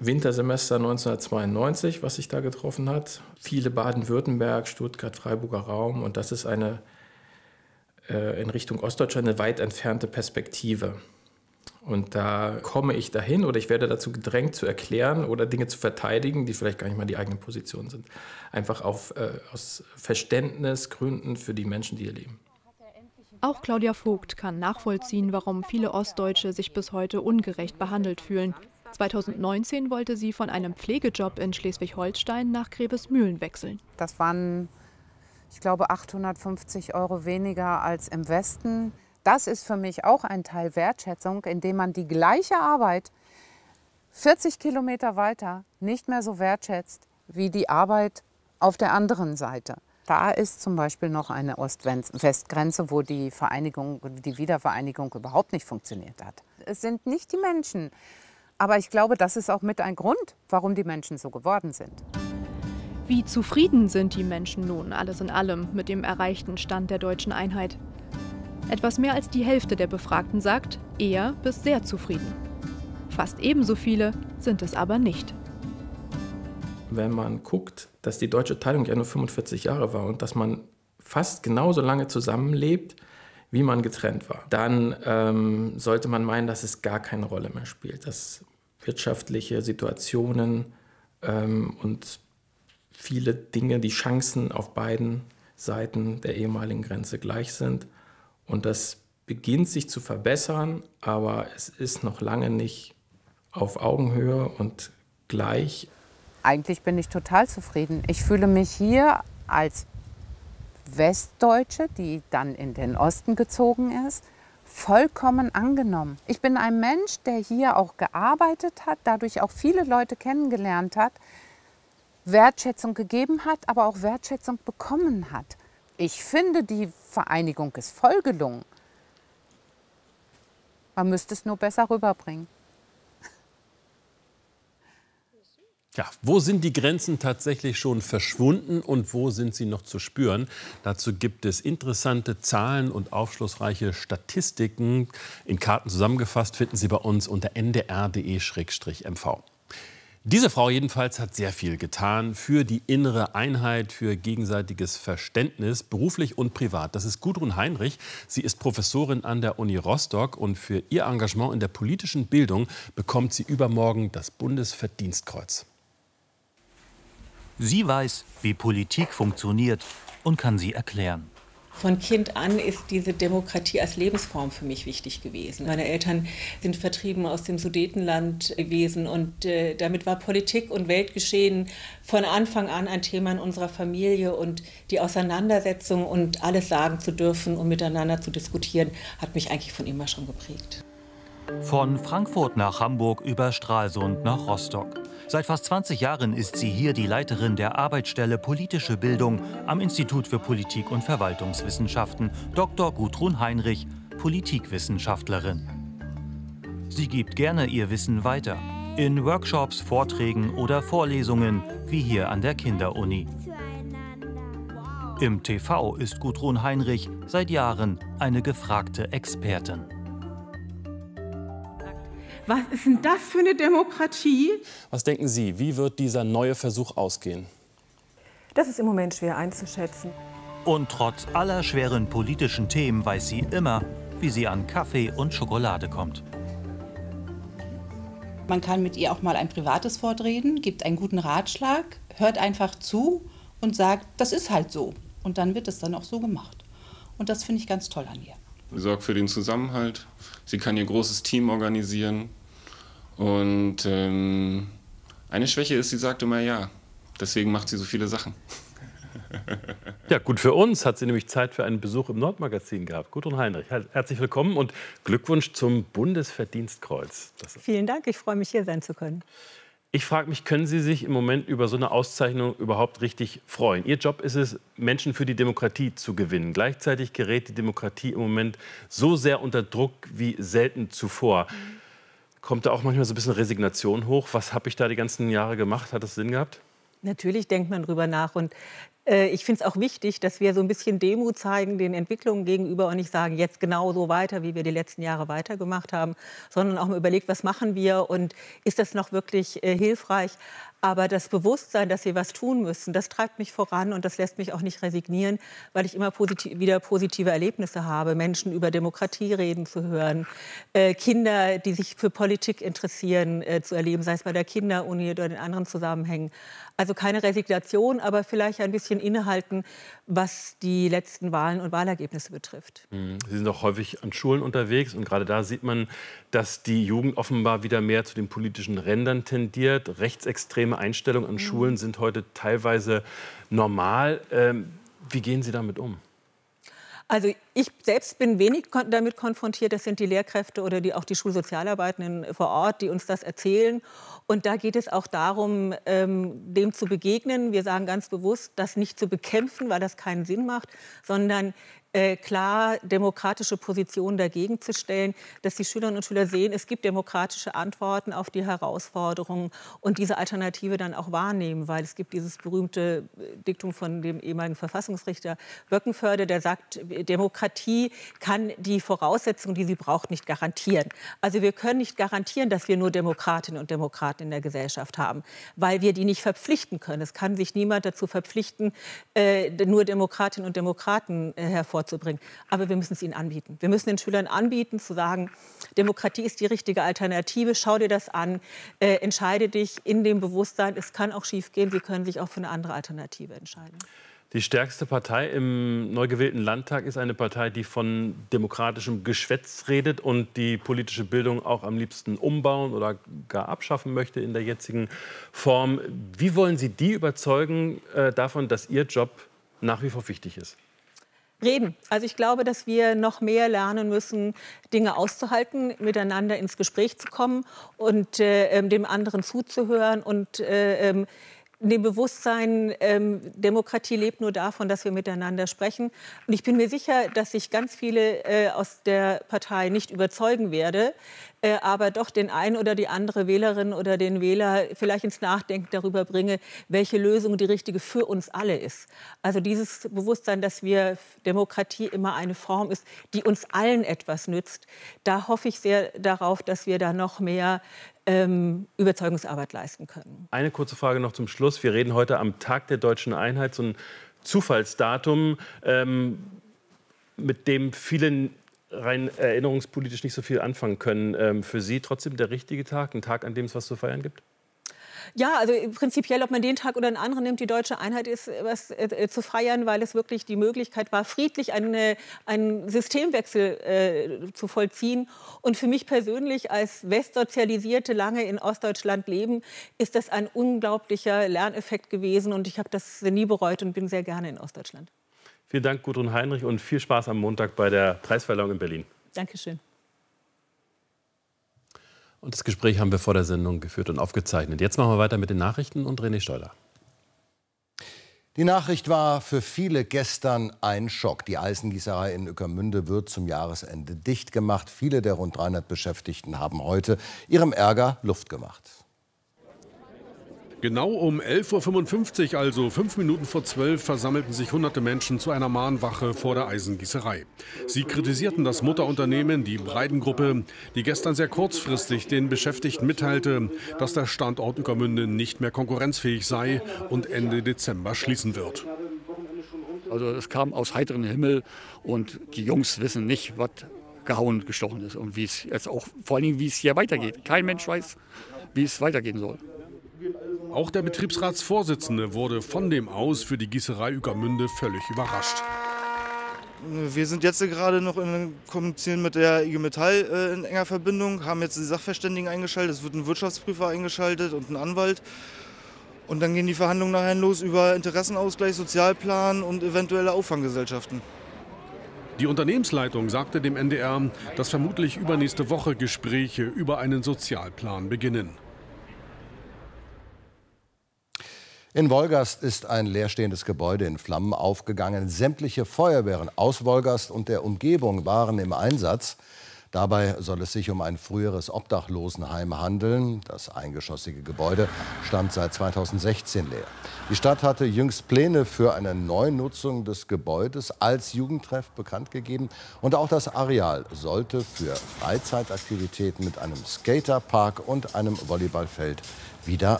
Wintersemester 1992, was sich da getroffen hat. Viele Baden-Württemberg, Stuttgart, Freiburger Raum. Und das ist in Richtung Ostdeutschland eine weit entfernte Perspektive. Und da komme ich dahin oder ich werde dazu gedrängt zu erklären oder Dinge zu verteidigen, die vielleicht gar nicht mal die eigene Position sind. Einfach aus Verständnisgründen für die Menschen, die hier leben. Auch Claudia Vogt kann nachvollziehen, warum viele Ostdeutsche sich bis heute ungerecht behandelt fühlen. 2019 wollte sie von einem Pflegejob in Schleswig-Holstein nach Grevesmühlen wechseln. Das waren, ich glaube, 850 € weniger als im Westen. Das ist für mich auch ein Teil Wertschätzung, indem man die gleiche Arbeit 40 Kilometer weiter nicht mehr so wertschätzt wie die Arbeit auf der anderen Seite. Da ist zum Beispiel noch eine Ost-West-Grenze, wo die Wiedervereinigung überhaupt nicht funktioniert hat. Es sind nicht die Menschen, aber ich glaube, das ist auch mit ein Grund, warum die Menschen so geworden sind. Wie zufrieden sind die Menschen nun alles in allem mit dem erreichten Stand der deutschen Einheit? Etwas mehr als die Hälfte der Befragten sagt, eher bis sehr zufrieden. Fast ebenso viele sind es aber nicht. Wenn man guckt, dass die deutsche Teilung ja nur 45 Jahre war und dass man fast genauso lange zusammenlebt, wie man getrennt war, dann sollte man meinen, dass es gar keine Rolle mehr spielt. Dass wirtschaftliche Situationen und viele Dinge, die Chancen auf beiden Seiten der ehemaligen Grenze gleich sind. Und das beginnt sich zu verbessern, aber es ist noch lange nicht auf Augenhöhe und gleich. Eigentlich bin ich total zufrieden. Ich fühle mich hier als Westdeutsche, die dann in den Osten gezogen ist, vollkommen angenommen. Ich bin ein Mensch, der hier auch gearbeitet hat, dadurch auch viele Leute kennengelernt hat, Wertschätzung gegeben hat, aber auch Wertschätzung bekommen hat. Ich finde, die Vereinigung ist voll gelungen. Man müsste es nur besser rüberbringen. Ja, wo sind die Grenzen tatsächlich schon verschwunden und wo sind sie noch zu spüren? Dazu gibt es interessante Zahlen und aufschlussreiche Statistiken. In Karten zusammengefasst finden Sie bei uns unter ndr.de/mv. Diese Frau jedenfalls hat sehr viel getan für die innere Einheit, für gegenseitiges Verständnis, beruflich und privat. Das ist Gudrun Heinrich. Sie ist Professorin an der Uni Rostock und für ihr Engagement in der politischen Bildung bekommt sie übermorgen das Bundesverdienstkreuz. Sie weiß, wie Politik funktioniert und kann sie erklären. Von Kind an ist diese Demokratie als Lebensform für mich wichtig gewesen. Meine Eltern sind vertrieben aus dem Sudetenland gewesen und damit war Politik und Weltgeschehen von Anfang an ein Thema in unserer Familie und die Auseinandersetzung und alles sagen zu dürfen und miteinander zu diskutieren, hat mich eigentlich von immer schon geprägt. Von Frankfurt nach Hamburg über Stralsund nach Rostock. Seit fast 20 Jahren ist sie hier die Leiterin der Arbeitsstelle Politische Bildung am Institut für Politik- und Verwaltungswissenschaften, Dr. Gudrun Heinrich, Politikwissenschaftlerin. Sie gibt gerne ihr Wissen weiter, in Workshops, Vorträgen oder Vorlesungen, wie hier an der Kinderuni. Im TV ist Gudrun Heinrich seit Jahren eine gefragte Expertin. Was ist denn das für eine Demokratie? Was denken Sie, wie wird dieser neue Versuch ausgehen? Das ist im Moment schwer einzuschätzen. Und trotz aller schweren politischen Themen weiß sie immer, wie sie an Kaffee und Schokolade kommt. Man kann mit ihr auch mal ein privates Wort reden, gibt einen guten Ratschlag, hört einfach zu und sagt, das ist halt so. Und dann wird es dann auch so gemacht. Und das finde ich ganz toll an ihr. Sie sorgt für den Zusammenhalt, sie kann ihr großes Team organisieren und eine Schwäche ist, sie sagt immer ja. Deswegen macht sie so viele Sachen. Ja, gut für uns hat sie nämlich Zeit für einen Besuch im Nordmagazin gehabt. Gudrun Heinrich, herzlich willkommen und Glückwunsch zum Bundesverdienstkreuz. Vielen Dank, ich freue mich, hier sein zu können. Ich frage mich, können Sie sich im Moment über so eine Auszeichnung überhaupt richtig freuen? Ihr Job ist es, Menschen für die Demokratie zu gewinnen. Gleichzeitig gerät die Demokratie im Moment so sehr unter Druck wie selten zuvor. Kommt da auch manchmal so ein bisschen Resignation hoch? Was habe ich da die ganzen Jahre gemacht? Hat das Sinn gehabt? Natürlich denkt man drüber nach und Ich finde es auch wichtig, dass wir so ein bisschen Demut zeigen den Entwicklungen gegenüber und nicht sagen, jetzt genau so weiter, wie wir die letzten Jahre weitergemacht haben, sondern auch mal überlegt, was machen wir und ist das noch wirklich hilfreich. Aber das Bewusstsein, dass wir was tun müssen, das treibt mich voran und das lässt mich auch nicht resignieren, weil ich immer wieder positive Erlebnisse habe, Menschen über Demokratie reden zu hören, Kinder, die sich für Politik interessieren, zu erleben, sei es bei der Kinderuni oder in anderen Zusammenhängen. Also keine Resignation, aber vielleicht ein bisschen innehalten, was die letzten Wahlen und Wahlergebnisse betrifft. Sie sind auch häufig an Schulen unterwegs und gerade da sieht man, dass die Jugend offenbar wieder mehr zu den politischen Rändern tendiert. Rechtsextreme Einstellungen an Schulen sind heute teilweise normal. Wie gehen Sie damit um? Also ich selbst bin wenig damit konfrontiert. Das sind die Lehrkräfte oder auch die Schulsozialarbeitenden vor Ort, die uns das erzählen. Und da geht es auch darum, dem zu begegnen. Wir sagen ganz bewusst, das nicht zu bekämpfen, weil das keinen Sinn macht, sondern klar demokratische Positionen dagegen zu stellen, dass die Schülerinnen und Schüler sehen, es gibt demokratische Antworten auf die Herausforderungen und diese Alternative dann auch wahrnehmen, weil es gibt dieses berühmte Diktum von dem ehemaligen Verfassungsrichter Böckenförde, der sagt, Demokratie kann die Voraussetzungen, die sie braucht, nicht garantieren. Also wir können nicht garantieren, dass wir nur Demokratinnen und Demokraten in der Gesellschaft haben, weil wir die nicht verpflichten können. Es kann sich niemand dazu verpflichten, nur Demokratinnen und Demokraten hervorzubringen. Aber wir müssen es ihnen anbieten. Wir müssen den Schülern anbieten, zu sagen, Demokratie ist die richtige Alternative, schau dir das an, entscheide dich in dem Bewusstsein, es kann auch schiefgehen, sie können sich auch für eine andere Alternative entscheiden. Die stärkste Partei im neu gewählten Landtag ist eine Partei, die von demokratischem Geschwätz redet und die politische Bildung auch am liebsten umbauen oder gar abschaffen möchte in der jetzigen Form. Wie wollen Sie die überzeugen davon, dass Ihr Job nach wie vor wichtig ist? Reden. Also ich glaube, dass wir noch mehr lernen müssen, Dinge auszuhalten, miteinander ins Gespräch zu kommen und dem anderen zuzuhören und dem Bewusstsein, Demokratie lebt nur davon, dass wir miteinander sprechen. Und ich bin mir sicher, dass ich ganz viele aus der Partei nicht überzeugen werde, aber doch den einen oder die andere Wählerin oder den Wähler vielleicht ins Nachdenken darüber bringe, welche Lösung die richtige für uns alle ist. Also dieses Bewusstsein, dass wir Demokratie immer eine Form ist, die uns allen etwas nützt, da hoffe ich sehr darauf, dass wir da noch mehr Überzeugungsarbeit leisten können. Eine kurze Frage noch zum Schluss. Wir reden heute am Tag der Deutschen Einheit, so ein Zufallsdatum, mit dem viele rein erinnerungspolitisch nicht so viel anfangen können. Für Sie trotzdem der richtige Tag, ein Tag, an dem es was zu feiern gibt? Ja, also prinzipiell, ob man den Tag oder einen anderen nimmt, die Deutsche Einheit ist was zu feiern, weil es wirklich die Möglichkeit war, friedlich einen Systemwechsel zu vollziehen. Und für mich persönlich als Westsozialisierte, lange in Ostdeutschland leben, ist das ein unglaublicher Lerneffekt gewesen. Und ich habe das nie bereut und bin sehr gerne in Ostdeutschland. Vielen Dank, Gudrun Heinrich, und viel Spaß am Montag bei der Preisverleihung in Berlin. Dankeschön. Und das Gespräch haben wir vor der Sendung geführt und aufgezeichnet. Jetzt machen wir weiter mit den Nachrichten und René Steuler. Die Nachricht war für viele gestern ein Schock. Die Eisengießerei in Ueckermünde wird zum Jahresende dicht gemacht. Viele der rund 300 Beschäftigten haben heute ihrem Ärger Luft gemacht. Genau um 11:55 Uhr, also 5 Minuten vor 12, versammelten sich hunderte Menschen zu einer Mahnwache vor der Eisengießerei. Sie kritisierten das Mutterunternehmen, die Breidengruppe, die gestern sehr kurzfristig den Beschäftigten mitteilte, dass der Standort Ueckermünde nicht mehr konkurrenzfähig sei und Ende Dezember schließen wird. Also es kam aus heiterem Himmel und die Jungs wissen nicht, was gehauen und gestochen ist und wie es jetzt auch, vor allen Dingen, wie es hier weitergeht. Kein Mensch weiß, wie es weitergehen soll. Auch der Betriebsratsvorsitzende wurde von dem Aus für die Gießerei Ueckermünde völlig überrascht. Wir sind jetzt gerade noch in Kommunizieren mit der IG Metall in enger Verbindung, haben jetzt die Sachverständigen eingeschaltet, es wird ein Wirtschaftsprüfer eingeschaltet und ein Anwalt. Und dann gehen die Verhandlungen nachher los über Interessenausgleich, Sozialplan und eventuelle Auffanggesellschaften. Die Unternehmensleitung sagte dem NDR, dass vermutlich übernächste Woche Gespräche über einen Sozialplan beginnen. In Wolgast ist ein leerstehendes Gebäude in Flammen aufgegangen. Sämtliche Feuerwehren aus Wolgast und der Umgebung waren im Einsatz. Dabei soll es sich um ein früheres Obdachlosenheim handeln. Das eingeschossige Gebäude stand seit 2016 leer. Die Stadt hatte jüngst Pläne für eine Neunutzung des Gebäudes als Jugendtreff bekannt gegeben. Und auch das Areal sollte für Freizeitaktivitäten mit einem Skaterpark und einem Volleyballfeld wieder